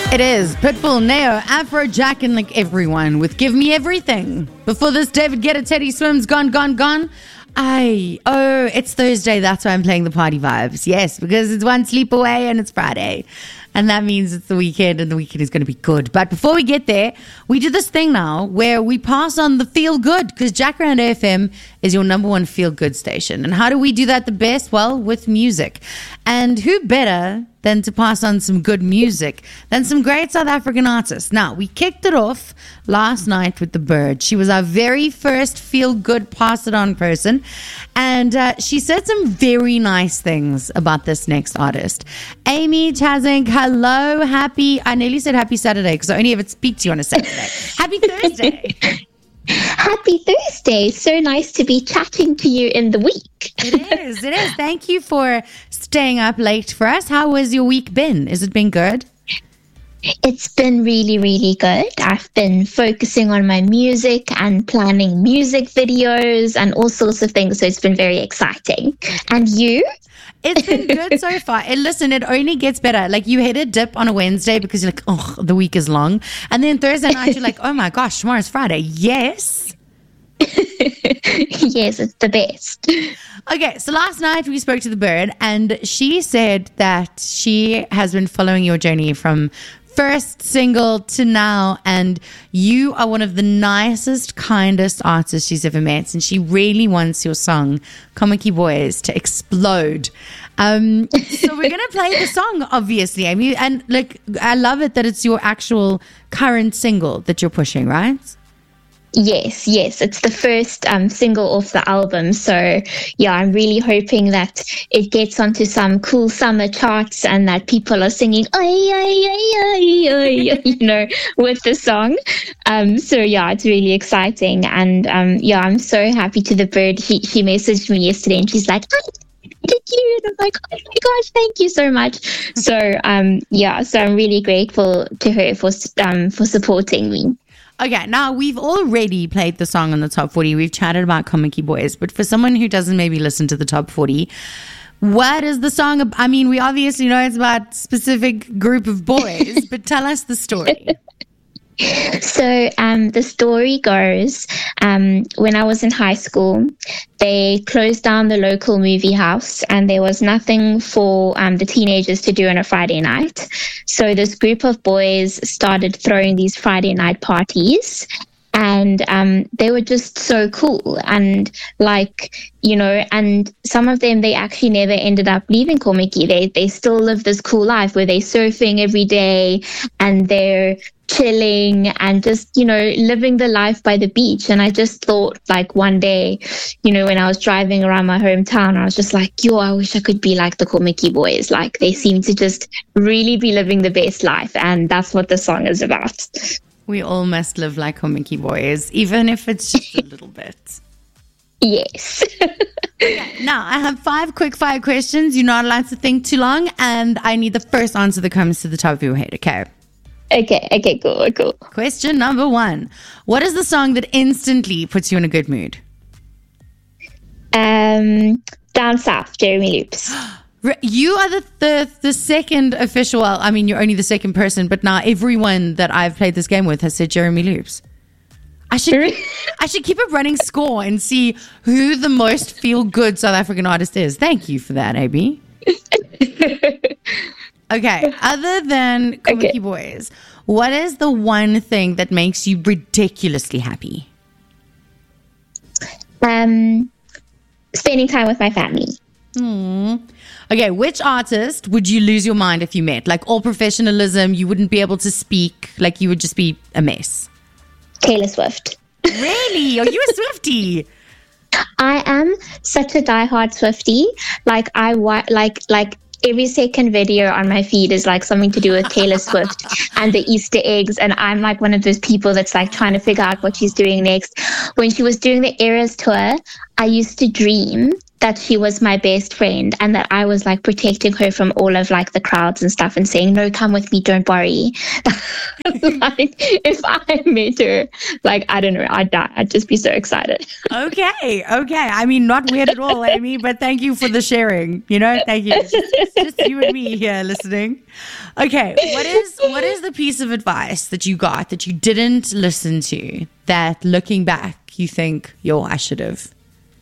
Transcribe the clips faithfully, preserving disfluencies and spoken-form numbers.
It is Pitbull, Neo, Afrojack, and like everyone with Give Me Everything. Before this, David Guetta, Teddy Swims, Gone, Gone, Gone. I, oh, it's Thursday. That's why I'm playing the party vibes. Yes, because it's one sleep away and it's Friday. And that means it's the weekend and the weekend is going to be good. But before we get there, we do this thing now where we pass on the feel good, because Jacaranda F M is your number one feel good station. And how do we do that the best? Well, with music. And who better than to pass on some good music than some great South African artists? Now, we kicked it off last night with The Bird. She was our very first feel good pass it on person. And uh, she said some very nice things about this next artist. Amy Chazink, hello, happy, I nearly said happy Saturday because I only ever speak to you on a Saturday. Happy Thursday. Happy Thursday. So nice to be chatting to you in the week. It is, it is. Thank you for staying up late for us. How has your week been? Has it been good? It's been really, really good. I've been focusing on my music and planning music videos and all sorts of things. So it's been very exciting. And you? It's been good so far. And listen, it only gets better. Like, you hit a dip on a Wednesday because you're like, oh, the week is long. And then Thursday night, you're like, oh my gosh, tomorrow's Friday. Yes. Yes, it's the best. Okay, so last night we spoke to The Bird, and she said that she has been following your journey from first single to now, and you are one of the nicest, kindest artists she's ever met, and she really wants your song Kommetjie Boys to explode. Um, so we're gonna play the song, obviously, Amy, and like, I love it that it's your actual current single that you're pushing, right? Yes, yes. It's the first um, single off the album. So, yeah, I'm really hoping that it gets onto some cool summer charts and that people are singing, ay, ay, ay, ay, ay, you know, with the song. Um, so, yeah, it's really exciting. And, um, yeah, I'm so happy to The Bird. She, she messaged me yesterday and she's like, I did you? And I'm like, oh my gosh, thank you so much. So, um, yeah, so I'm really grateful to her for um, for supporting me. Okay, now we've already played the song on the top forty. We've chatted about Kommetjie Boys, but for someone who doesn't maybe listen to the top forty, what is the song? Ab- I mean, we obviously know it's about a specific group of boys, but tell us the story. So um, the story goes, um, when I was in high school, they closed down the local movie house and there was nothing for um, the teenagers to do on a Friday night. So this group of boys started throwing these Friday night parties. And um, they were just so cool. And like, you know, and some of them, they actually never ended up leaving Kommetjie. They, they still live this cool life where they're surfing every day and they're chilling and just, you know, living the life by the beach. And I just thought, like, one day, you know, when I was driving around my hometown, I was just like, yo, I wish I could be like the Kommetjie Boys. Like, they seem to just really be living the best life. And that's what the song is about. We all must live like Kommetjie Boys, even if it's just a little bit. Yes. Okay, now, I have five quick fire questions. You're not allowed to think too long, and I need the first answer that comes to the top of your head, okay? Okay, okay, cool, cool. Question number one. What is the song that instantly puts you in a good mood? Um, Down South, Jeremy Loops. You are the, the the second official, well, I mean, you're only the second person, but now everyone that I've played this game with has said Jeremy Loops. I should I should keep a running score and see who the most feel-good South African artist is. Thank you for that, A B. Okay, other than Kommetjie Okay. Boys, what is the one thing that makes you ridiculously happy? Um, spending time with my family. Hmm. Okay, which artist would you lose your mind if you met? Like, all professionalism, you wouldn't be able to speak, like you would just be a mess. Taylor Swift. Really? Are you a Swiftie? I am such a diehard Swiftie. Like I wa- like like every second video on my feed is like something to do with Taylor Swift and the Easter eggs, and I'm like one of those people that's like trying to figure out what she's doing next. When she was doing the Eras tour, I used to dream that she was my best friend and that I was like protecting her from all of like the crowds and stuff and saying, no, come with me, don't worry. Like if I met her, like, I don't know, I'd die. I'd just be so excited. Okay. Okay. I mean, not weird at all, Amy, but thank you for the sharing. You know, thank you. It's just, it's just you and me here listening. Okay. What is, what is the piece of advice that you got that you didn't listen to that looking back, you think, yo, I should have?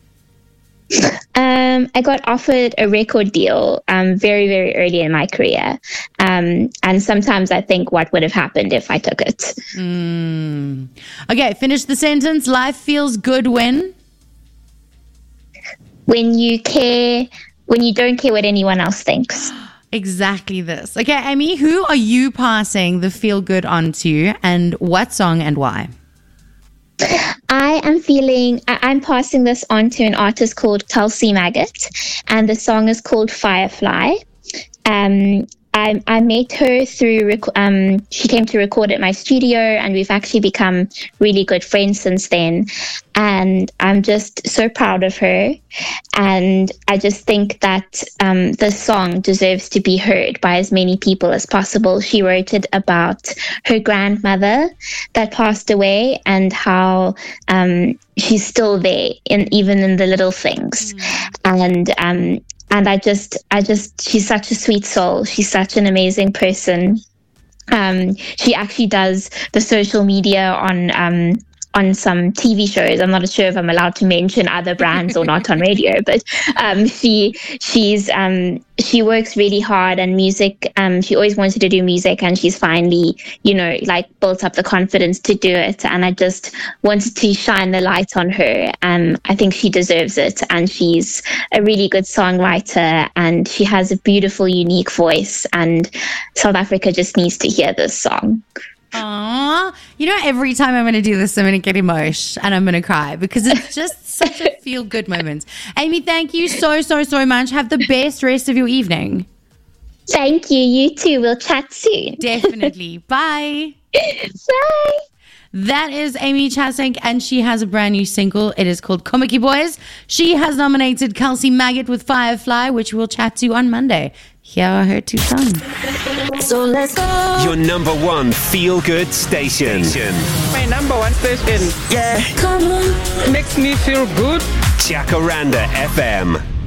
Um, I got offered a record deal um, very, very early in my career. Um, and sometimes I think what would have happened if I took it. Mm. Okay, finish the sentence. Life feels good when? When you care, when you don't care what anyone else thinks. Exactly this. Okay, Amy, who are you passing the feel good on to, and what song and why? I am feeling, I- I'm passing this on to an artist called Kelsey Maggot, and the song is called Firefly. Um, I, I met her through, rec- um, she came to record at my studio, and we've actually become really good friends since then. And I'm just so proud of her. And I just think that um, this song deserves to be heard by as many people as possible. She wrote it about her grandmother that passed away and how um, she's still there, in, even in the little things. Mm. And um And I just, I just, she's such a sweet soul. She's such an amazing person. Um, she actually does the social media on, um, on some T V shows. I'm not sure if I'm allowed to mention other brands or not on radio, but um, she she's um, she works really hard and music. Um, she always wanted to do music, and she's finally, you know, like built up the confidence to do it. And I just wanted to shine the light on her. Um, I think she deserves it, and she's a really good songwriter, and she has a beautiful, unique voice. And South Africa just needs to hear this song. Aww. You know, every time I'm going to do this, I'm going to get emotional and I'm going to cry because it's just such a feel-good moment. Amy, thank you so, so, so much. Have the best rest of your evening. Thank you. You too. We'll chat soon. Definitely. Bye. Bye. That is Amy Chasink, and she has a brand new single. It is called Komiki Boys. She has nominated Kelsey Maggot with Firefly, which we'll chat to on Monday. Here are her two songs. So let's go. Your number one feel-good station. My number one station. Yeah. Come on. Makes me feel good. Jacaranda F M.